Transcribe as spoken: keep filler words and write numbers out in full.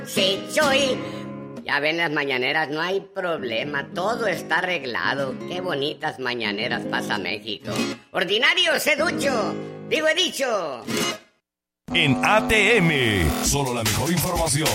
Sí, Chuy. Ya ven las mañaneras, no hay problema, todo está arreglado. Qué bonitas mañaneras pasa México. Ordinario, sé ducho, digo he dicho. En A T M, solo la mejor información.